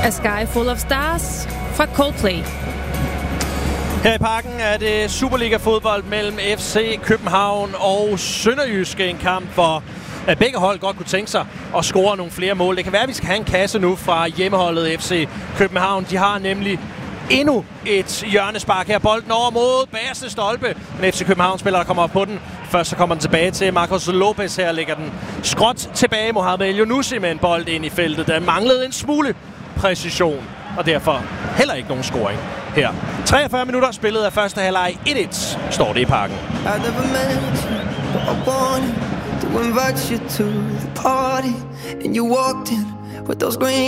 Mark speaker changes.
Speaker 1: A Sky Full of Stars fra Coldplay.
Speaker 2: Her i Parken er det Superliga-fodbold mellem FC København og Sønderjyske. En kamp, hvor begge hold godt kunne tænke sig at score nogle flere mål. Det kan være, at vi skal have en kasse nu fra hjemmeholdet FC København. De har nemlig endnu et hjørnespark her. Bolden over mod bagerste stolpe. En FC København-spiller, der kommer op på den. Først så kommer den tilbage til Marcos Lopez. Her lægger den skråt tilbage. Mohamed El-Younousi med en bold ind i feltet. Der manglede en smule præcision, og derfor heller ikke nogen scoring her. 43 minutter spillet af første halvleg. 1-1 står det i Parken. To invite you to the party, and you walked in with those green